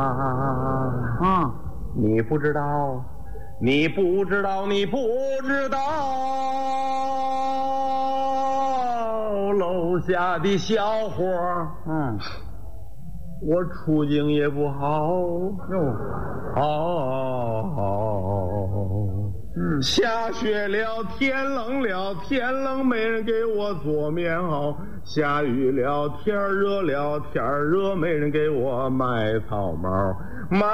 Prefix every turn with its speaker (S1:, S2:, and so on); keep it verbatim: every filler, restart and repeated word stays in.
S1: 啊，
S2: 你不知道，你不知道，你不知道，楼下的小伙儿，
S1: 嗯，
S2: 我处境也不好，
S1: 哟，
S2: 哦，
S1: 嗯，
S2: 下雪了，天冷了，天冷没人给我做棉袄；下雨了，天热了，天热没人给我买草帽。买